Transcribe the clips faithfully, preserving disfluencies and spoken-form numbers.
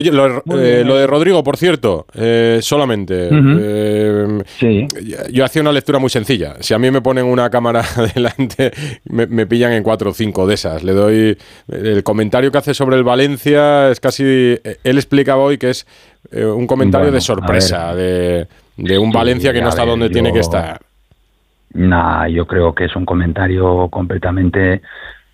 Lo, eh, lo de Rodrigo, por cierto, eh, solamente. Uh-huh. eh, sí. Yo hacía una lectura muy sencilla. Si a mí me ponen una cámara delante, me, me pillan en cuatro o cinco de esas. Le doy. El comentario que hace sobre el Valencia es casi. Él explicaba hoy que es eh, un comentario bueno, de sorpresa, de, de un sí, Valencia que no está ver, donde yo, tiene que estar. Nah, yo creo que es un comentario completamente.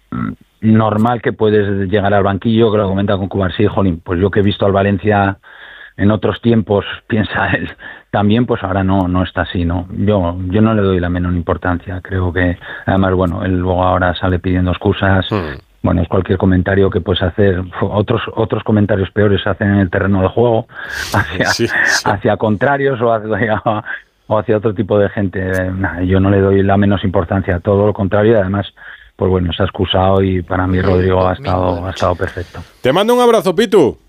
Normal que puedes llegar al banquillo, que lo comenta con Cubar, sí, jolín, pues yo que he visto al Valencia en otros tiempos, piensa él, también pues ahora no no está así, ¿no? Yo yo no le doy la menor importancia, creo que, además, bueno, él luego ahora sale pidiendo excusas, hmm. bueno, es cualquier comentario que puedes hacer, otros otros comentarios peores se hacen en el terreno de juego, hacia, sí, sí. hacia contrarios o hacia, o hacia otro tipo de gente, nah, yo no le doy la menos importancia, todo lo contrario, y además pues bueno, se ha excusado y para mí Rodrigo ha estado, ha estado perfecto. Te mando un abrazo, Pitu.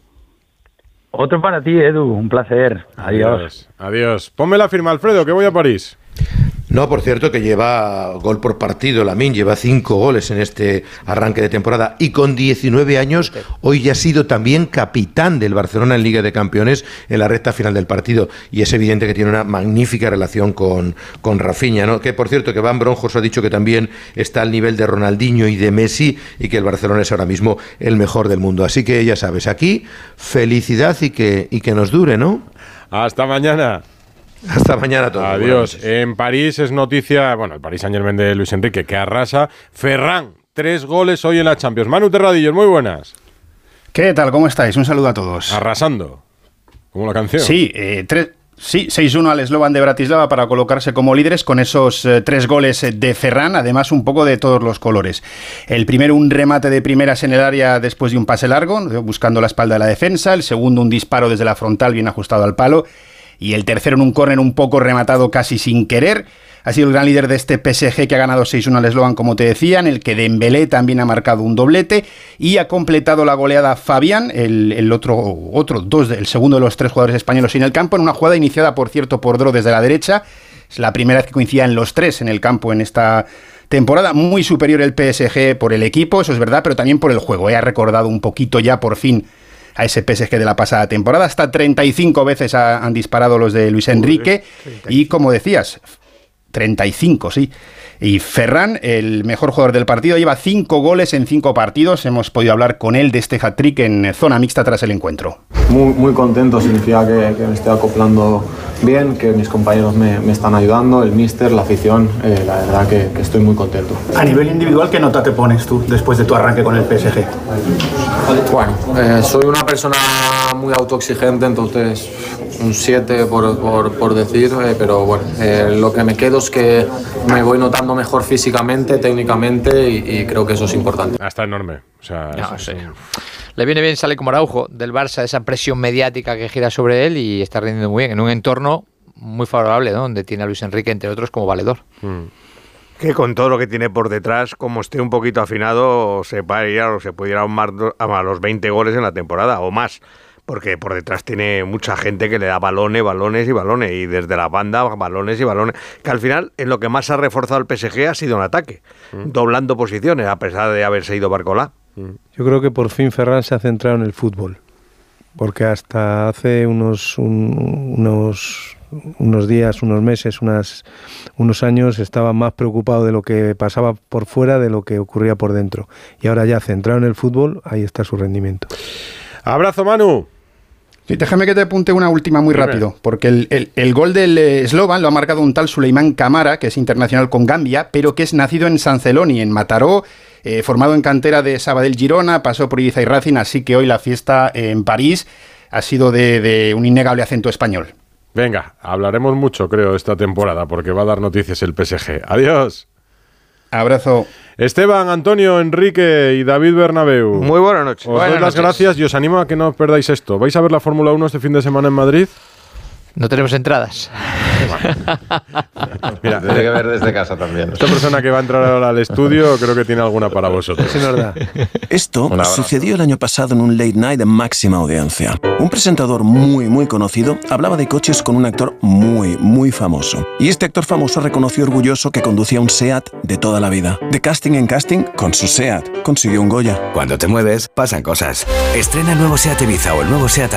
Otro para ti, Edu, un placer. Adiós. Adiós. Adiós. Ponme la firma, Alfredo, que voy a París. No, por cierto, que lleva gol por partido, Lamine, lleva cinco goles en este arranque de temporada y con diecinueve años hoy ya ha sido también capitán del Barcelona en Liga de Campeones en la recta final del partido y es evidente que tiene una magnífica relación con, con Rafinha, ¿no? Que por cierto que Van Bronjos ha dicho que también está al nivel de Ronaldinho y de Messi y que el Barcelona es ahora mismo el mejor del mundo, así que ya sabes, aquí felicidad y que, y que nos dure, ¿no? Hasta mañana. Hasta mañana a todos. Adiós. En París es noticia, bueno, el Paris Saint-Germain de Luis Enrique que arrasa. Ferran, tres goles hoy en la Champions. Manu Terradillos, muy buenas. ¿Qué tal? ¿Cómo estáis? Un saludo a todos. Arrasando, como la canción. Sí, eh, tres... Sí, seis uno al Slovan de Bratislava para colocarse como líderes con esos eh, tres goles de Ferran, además un poco de todos los colores. El primero, un remate de primeras en el área después de un pase largo, buscando la espalda de la defensa. El segundo, un disparo desde la frontal bien ajustado al palo. Y el tercero en un córner un poco rematado casi sin querer. Ha sido el gran líder de este P S G que ha ganado seis uno al Slovan, como te decía, en el que Dembélé también ha marcado un doblete y ha completado la goleada Fabián, el, el otro, otro dos, el segundo de los tres jugadores españoles en el campo, en una jugada iniciada, por cierto, por Dro desde la derecha. Es la primera vez que coincidían los tres en el campo en esta temporada. Muy superior el P S G por el equipo, eso es verdad, pero también por el juego. ¿eh? Ha recordado un poquito ya por fin a ese P S G de la pasada temporada. Hasta treinta y cinco veces ha, han disparado los de Luis Enrique. Y como decías, treinta y cinco, sí. Y Ferran, el mejor jugador del partido, lleva cinco goles en cinco partidos. Hemos podido hablar con él de este hat-trick en zona mixta tras el encuentro. Muy, muy contento, significa que, que me estoy acoplando bien, que mis compañeros me, me están ayudando, el míster, la afición, eh, la verdad que, que estoy muy contento. A nivel individual, ¿qué nota te pones tú después de tu arranque con el P S G? Bueno, eh, soy una persona muy autoexigente, entonces un siete por, por, por decir, eh, pero bueno, eh, lo que me quedo es que me voy notando mejor físicamente, técnicamente y, y creo que eso es importante. Está enorme. O sea, no, es, sí. es... Le viene bien, sale como Araujo del Barça, esa presión mediática que gira sobre él y está rindiendo muy bien en un entorno muy favorable, ¿no? Donde tiene a Luis Enrique, entre otros, como valedor. Mm. Que con todo lo que tiene por detrás, como esté un poquito afinado, se puede ir a, se puede ir a, a los veinte goles en la temporada o más. Porque por detrás tiene mucha gente que le da balones, balones y balones, y desde la banda balones y balones, que al final en lo que más ha reforzado el P S G ha sido en ataque, mm. doblando posiciones, a pesar de haberse ido Barcolá. Mm. Yo creo que por fin Ferran se ha centrado en el fútbol, porque hasta hace unos, un, unos, unos días, unos meses, unas, unos años estaba más preocupado de lo que pasaba por fuera de lo que ocurría por dentro, y ahora ya centrado en el fútbol, ahí está su rendimiento. Abrazo, Manu. Sí, déjame que te apunte una última muy rápido, porque el, el, el gol del eh, Slovan lo ha marcado un tal Suleiman Camara, que es internacional con Gambia, pero que es nacido en San Celoni, en Mataró, eh, formado en cantera de Sabadell Girona, pasó por Ibiza y Racing, así que hoy la fiesta en París ha sido de, de un innegable acento español. Venga, hablaremos mucho, creo, esta temporada, porque va a dar noticias el P S G. Adiós. Abrazo. Esteban, Antonio, Enrique y David Bernabéu. Muy buenas noches. Os buenas doy las noches. gracias y os animo a que no os perdáis esto. ¿Vais a ver la Fórmula uno este fin de semana en Madrid? No tenemos entradas. Mira, tiene que ver desde casa también. Esta persona que va a entrar ahora al estudio creo que tiene alguna para vosotros. Es verdad. Esto sucedió el año pasado en un late night de máxima audiencia. Un presentador muy, muy conocido hablaba de coches con un actor muy, muy famoso. Y este actor famoso reconoció orgulloso que conducía un SEAT de toda la vida. De casting en casting, con su SEAT, consiguió un Goya. Cuando te mueves, pasan cosas. Estrena el nuevo SEAT Ibiza o el nuevo SEAT